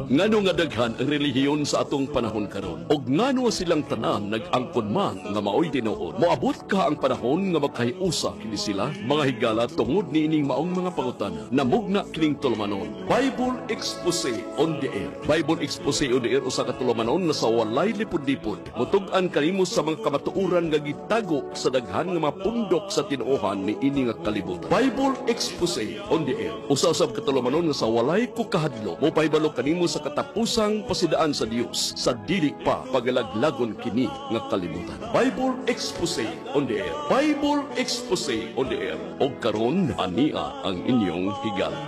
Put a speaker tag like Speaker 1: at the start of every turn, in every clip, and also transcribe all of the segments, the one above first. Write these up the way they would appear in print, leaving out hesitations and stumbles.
Speaker 1: ngano nga daghan ang relihiyon sa atong panahon karon. Og ngano silang tanan nag-angkon man nga maoy tinuod. Moabot ka ang panahon nga magkahiusa kini sila mga higala tungod niining maong mga pangutana. Namugna kining tulumanon. Bible Expose on the Air. Bible Expose on the Air usa ka tulumanon nga sa walay lipod-lipod. Mutug-an kanimo sa mga kamatuoran nga gitago sa daghan nga mga pundok sa tinuohan ni ini nga kalibutan. Bible Expose on the Air. Usa-usab ka tulumanon nga sa walay kukahadlo. Mo pahibalo kanimo sa katapusang pasidaan sa Dios sa dili pa pagalaglagon kini nga kalibutan. Bible Expose on the Air. Bible Expose on the Air. Og karon ania ang inyong higala.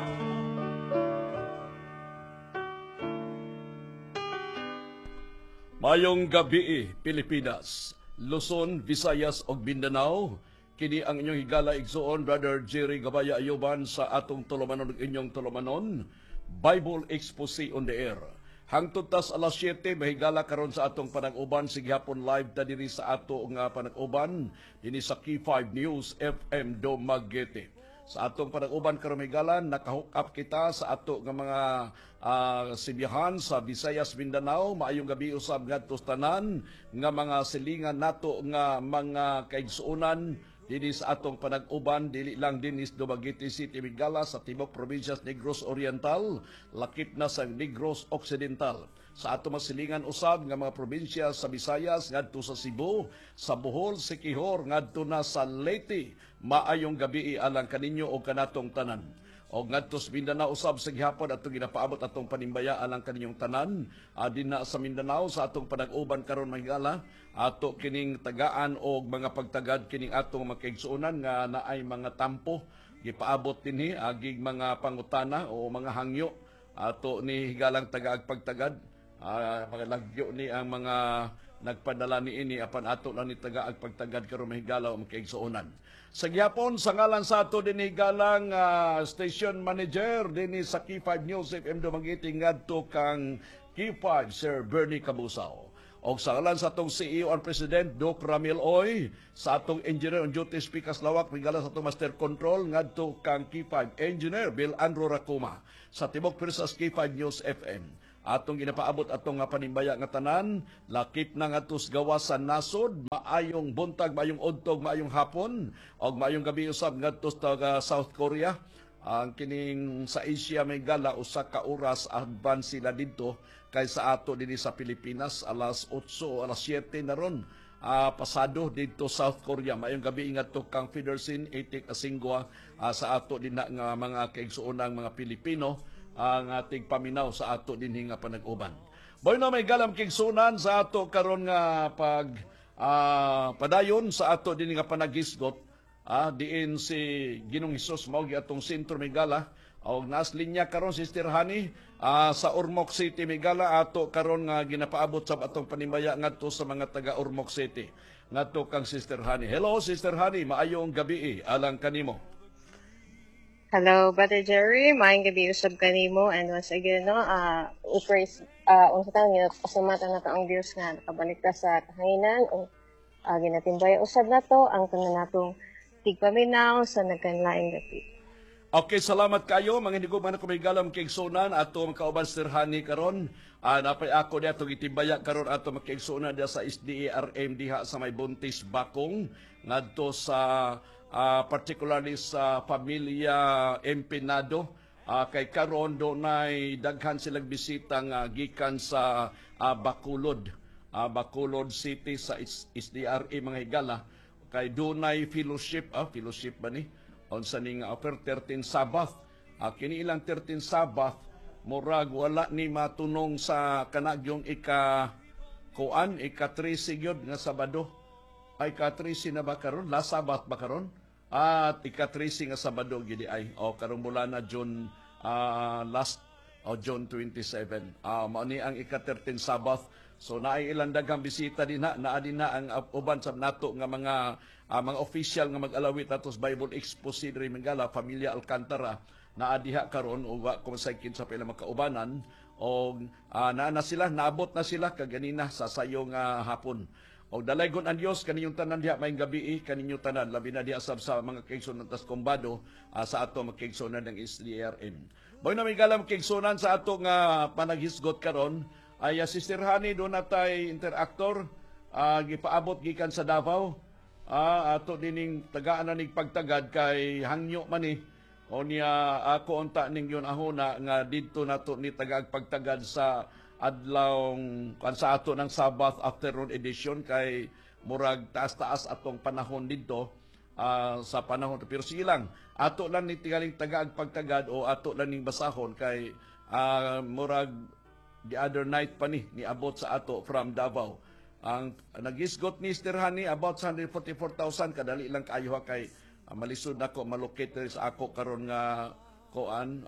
Speaker 1: Mayong gabi, Pilipinas, Luzon, Visayas ug Mindanao. Kini ang inyong higala igsuon, Brother Jerry Gabaya Ayuban sa atong tulumanon ug inyong tulumanon, Bible Expose on the Air. Hangtod tas alas 7 mahigala karon sa atong panag-uban sige hapon live ta diri sa ato nga panag-uban dinhi sa Key 5 News FM Dumaguete. Sa atong panag-uban karon mahigala nakahook up kita sa ato nga mga sibihan sa Visayas, Mindanao. Maayong gabi usab ngadto tanan nga mga silingan nato nga mga kaigsuonan dinhi sa atong panag-uban, dili lang dinhi sa Dumaguete City, Migala, sa Tibok Provincias, Negros Oriental, lakip na sa Negros Occidental. Sa atong masilingan usab nga mga probinsya sa Visayas, ngadto sa Cebu, sa Bohol, Siquijor, ngadto na sa Leyte. Maayong gabi alang kaninyo o kanatong tanan. O ngadto sa Mindanao usab sa gihapon atong ginapaabot atong panimbaya alang kaninyong tanan dinha sa Mindanao sa atong panag-uban karon mahigala ato kining tagaan og mga pagtagad kining atong makaigsuonan nga naay mga tampo gipaabot dinhi agig mga pangutana o mga hangyo ato ni higalang tagaag pagtagad mga lagyo ni ang mga nagpadala ni ini apan ato lang ni tagaag pagtagad karon mahigala o makaigsuonan. Sa gyapon sa ngalan sa ato dinhi galang station manager dinhi sa Key 5 News FM Dumaguete ngadto kang Key 5 Sir Bernie Cabusao. Og sa ngalan sa atong CEO and President Doc Ramil Oy, sa atong engineer on duty Pikas Lawak, regala sa atong master control ngadto kang Key 5 Engineer Bill Andrew Racuma sa Tibok Persas Key 5 News FM. Atong ginapaabot atong nga panimbaya nga tanan, lakip na nga tus gawasan nasod, maayong buntag, maayong udtog, maayong hapon, og maayong gabi usab ngadto sa South Korea. Ang kining sa Asia may gala usa ka oras advance sila didto kaysa ato dinhi sa Pilipinas alas 8 o alas 7 na ron. Pasado dito South Korea. Maayong gabi ngadto kang Federsin Etik Asingwa sa ato din nga mga kaigsuonang mga Pilipino ang ating paminaw sa ato dinhi nga panag-uban. Boy na may galam kigsunan sa ato karon nga padayon sa ato dinhi nga panagisgot diin si Ginong Hesus mao gi atong sentro Migala og nas linya karon Sister Hani sa Ormoc City Migala ato karon nga ginapaabot sa atong panimaya ngadto sa mga taga Ormoc City ngadto kang Sister Hani. Hello Sister Hani, maayong gabi alang kanimo.
Speaker 2: Hello, Brother Jerry. Maayong gabi usab kanimo and once again praise unsa tawag niya pasumatan nato ang Dios nga nakabalik ta sa kahanginan o ginatimbay usab nato ang tanan natong tigpaminaw sa nagkanlaing gabi.
Speaker 1: Okay, salamat kayo mga hinigugman ako may galam kaigsunan ato makauban Sir Hani karon. Napay ako diha atong itimbaya karon ato makaigsunan diha sa SDARM diha sa may Buntis Bakong ngadto sa particularly sa pamilya Empenado. Kay karon dunay daghan silang bisita nga gikan sa Bacolod City sa SDRA mga higala kay dunay fellowship ba ni unsa ning offer 13 Sabbath kini ilang 13 Sabbath murag wala ni matunong sa kanagyong ika 13 gyud nga Sabado ay ika-13 na ba karon last Sabbath ba karon at ika-13 nga Sabado gid ay karong mula na June last June 27 mao ni ang ika-13 Sabbath. So naay ilang daghang bisita din naa din na ang uban sa nato nga mga official nga mag-alawit atos Bible Expose diri Mangala Pamilya Alcantara naa diha karon o wa ko saykin sa pila makaubanan og na sila naabot na sila kaganina sa sayong hapon. O dalaygon ang Dios kaninyong tanan diha maayong gabi kaninyong tanan labi na diha sa mga kaigsunan tas kumbado sa ato mga kaigsunan ng SDRM. Boy na may galam kigsunan sa ato nga panaghisgot karon ay Sister Honey do natay interactor gipaabot gikan sa Davao. Ato dining tagaan na ning pagtagad kay hangyo man ni o niya ako unta ning yun ahuna nga didto nato ni tagaag pagtagad sa adlawng kan sa ato ng Sabbath afternoon edition kay murag taas-taas atong panahon didto sa panahon pero sige lang ato lang ni tingaling tagaag pagtagad o ato lang ning basahon kay murag the other night pa ni abot sa ato from Davao ang nagisgot ni Mr. Honey about 144,000 kadali lang kayo ha kay malisod nako malocate sa ako karon nga koan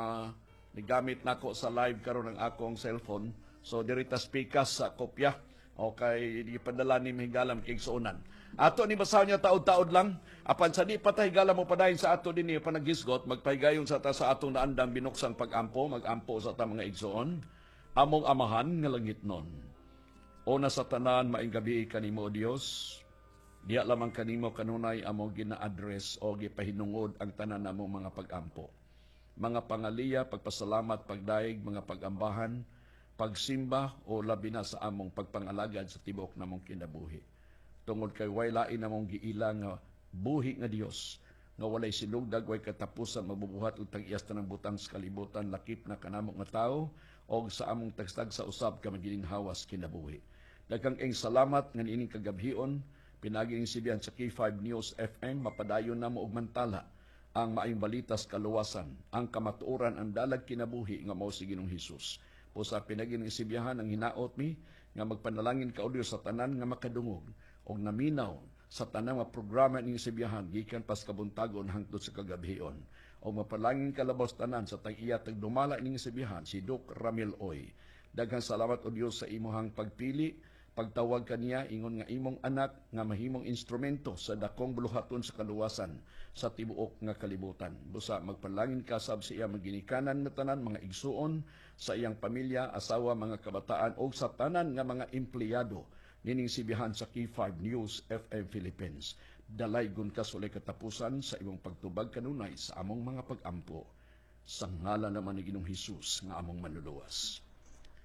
Speaker 1: nigamit nako sa live karon ang akong cellphone so dirita speakas sa kopya okay gipadala ni mihigalam kay suunan ato ni basaw niya taod-taod lang apan sa di patay higalam mo padayon sa ato dinhi panagisgot magpahigayon sa ta sa atong naandang binuksang pagampo magampo sa ta mga igsoon among amahan nga langitnon una sa tanan maing gabi kanimo o Dios. Diya lamang kanimo kanunay amo gina-address o gipahinungod ang tanan namong mga pag-ampo. Mga pangaliya, pagpasalamat, pagdaig, mga pagambahan, pagsimba o labi na sa among pagpangalagad sa tibok namong kinabuhi. Tungod kay way lain namong giila nga buhi nga Dios nga walay silugdag way katapusan mabubuhat ug tag-iyas tanang butang sa kalibutan lakip na kanamo nga tawo o sa among tagstag sa usab ka magilinhawas kinabuhi. Daghang ing salamat nga niining kagabhion pinaging sibihan sa K5 News FM, mapadayon na mo og mantala ang maayong balitas kaluwasan, ang kamatuoran, ang dalag kinabuhi nga mao si Ginoong Hesus. Pusa pinaging sibihan ang hinaot mi nga magpanalangin ka Dios sa tanan nga makadungog og naminaw sa tanan nga programa ning sibihan gikan pas kabuntagon hangtod sa kagabhion. O mapalangin kalabos tanan sa tag-iya tag dumala ning sibihan si Doc Ramil Oy. Daghang salamat o Dios sa imong pagpili pagtawag kaniya ingon nga imong anak nga mahimong instrumento sa dakong buluhaton sa kaluwasan sa tibuok nga kalibutan. Busa magpalangin ka sab sa iya maginikanan nga tanan mga igsuon sa iyang pamilya, asawa, mga kabataan o sa tanan nga mga empleyado nining sibihan sa K5 News FM Philippines. Dalaygon ka sulay katapusan sa imong pagtubag kanunay sa among mga pag-ampo. Sa ngalan naman ni Ginoong Hesus nga among manluluwas.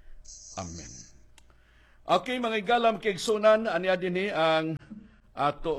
Speaker 1: Amen. Okay, mga igalam kay sunan aniya dinhi ang ato